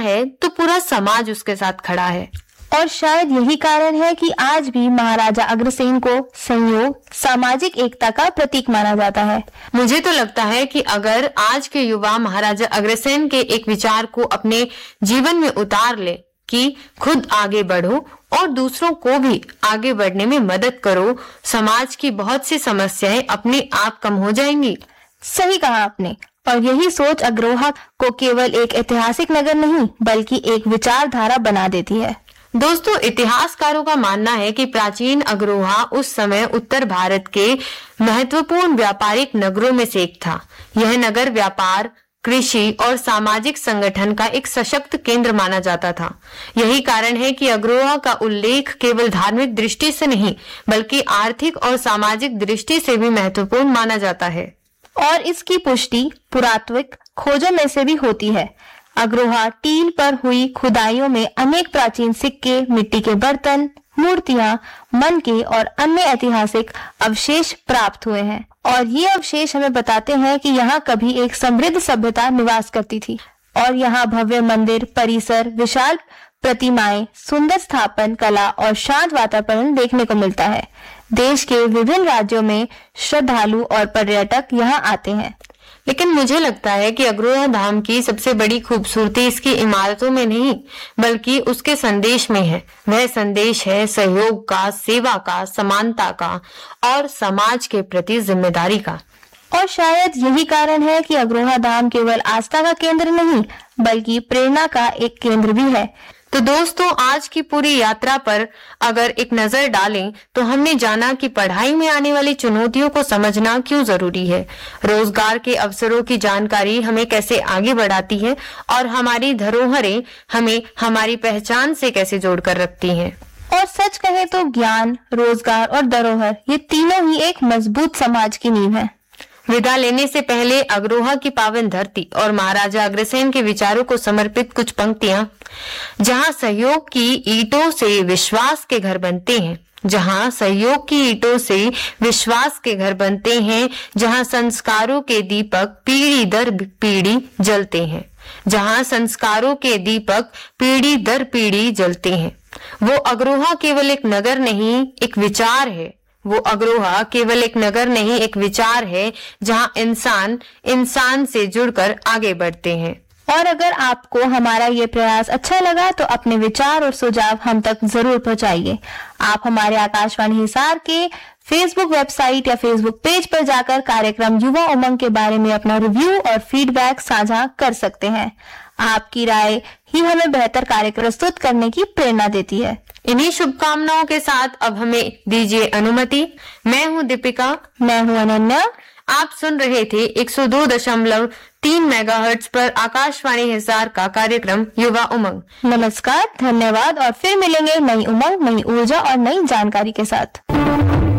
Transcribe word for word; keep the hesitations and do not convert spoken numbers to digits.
है तो पूरा समाज उसके साथ खड़ा है। और शायद यही कारण है कि आज भी महाराजा अग्रसेन को संयोग, सामाजिक एकता का प्रतीक माना जाता है। मुझे तो लगता है कि अगर आज के युवा महाराजा अग्रसेन के एक विचार को अपने जीवन में उतार ले कि खुद आगे बढ़ो और दूसरों को भी आगे बढ़ने में मदद करो, समाज की बहुत सी समस्याएं अपने आप कम हो जाएंगी। सही कहा आपने। और यही सोच अग्रोहा को केवल एक ऐतिहासिक नगर नहीं बल्कि एक विचारधारा बना देती है। दोस्तों, इतिहासकारों का मानना है कि प्राचीन अग्रोहा उस समय उत्तर भारत के महत्वपूर्ण व्यापारिक नगरों में से एक था। यह नगर व्यापार, कृषि और सामाजिक संगठन का एक सशक्त केंद्र माना जाता था। यही कारण है कि अग्रोहा का उल्लेख केवल धार्मिक दृष्टि से नहीं बल्कि आर्थिक और सामाजिक दृष्टि से भी महत्वपूर्ण माना जाता है। और इसकी पुष्टि पुरातात्विक खोजों में से भी होती है। अग्रोहा टील पर हुई खुदाइयों में अनेक प्राचीन सिक्के, मिट्टी के बर्तन, मूर्तियां, मनके और अन्य ऐतिहासिक अवशेष प्राप्त हुए हैं। और ये अवशेष हमें बताते हैं कि यहाँ कभी एक समृद्ध सभ्यता निवास करती थी और यहाँ भव्य मंदिर परिसर, विशाल प्रतिमाएं, सुंदर स्थापन कला और शांत वातावरण देखने को मिलता है। देश के विभिन्न राज्यों में श्रद्धालु और पर्यटक यहाँ आते हैं। लेकिन मुझे लगता है कि अग्रोहा धाम की सबसे बड़ी खूबसूरती इसकी इमारतों में नहीं बल्कि उसके संदेश में है। वह संदेश है सहयोग का, सेवा का, समानता का और समाज के प्रति जिम्मेदारी का। और शायद यही कारण है कि अग्रोहा धाम केवल आस्था का केंद्र नहीं बल्कि प्रेरणा का एक केंद्र भी है। तो दोस्तों, आज की पूरी यात्रा पर अगर एक नजर डालें तो हमने जाना कि पढ़ाई में आने वाली चुनौतियों को समझना क्यों जरूरी है, रोजगार के अवसरों की जानकारी हमें कैसे आगे बढ़ाती है और हमारी धरोहरें हमें हमारी पहचान से कैसे जोड़कर रखती हैं। और सच कहे तो ज्ञान, रोजगार और धरोहर ये तीनों ही एक मजबूत समाज की नींव है। विदा लेने से पहले अग्रोहा की पावन धरती और महाराजा अग्रसेन के विचारों को समर्पित कुछ पंक्तियां। जहां सहयोग की ईंटों से विश्वास के घर बनते हैं, जहां सहयोग की ईंटों से विश्वास के घर बनते हैं, जहां संस्कारों के दीपक पीढ़ी दर पीढ़ी जलते हैं, जहां संस्कारों के दीपक पीढ़ी दर पीढ़ी जलते हैं। वो अग्रोहा केवल एक नगर नहीं, एक विचार है। वो अग्रोहा केवल एक नगर नहीं एक विचार है जहां इंसान इंसान से जुड़कर आगे बढ़ते हैं। और अगर आपको हमारा ये प्रयास अच्छा लगा तो अपने विचार और सुझाव हम तक जरूर पहुंचाइए। आप हमारे आकाशवाणी हिसार के फेसबुक वेबसाइट या फेसबुक पेज पर जाकर कार्यक्रम युवा उमंग के बारे में अपना रिव्यू और फीडबैक साझा कर सकते हैं। आपकी राय ही हमें बेहतर कार्यक्रम प्रस्तुत करने की प्रेरणा देती है। इन्हीं शुभकामनाओं के साथ अब हमें दीजिए अनुमति। मैं हूँ दीपिका। मैं हूँ अनन्या। आप सुन रहे थे एक सौ दो दशमलव तीन मेगाहर्ट्ज पर आकाशवाणी हिसार का कार्यक्रम युवा उमंग। नमस्कार, धन्यवाद और फिर मिलेंगे नई उमंग, नई ऊर्जा और नई जानकारी के साथ।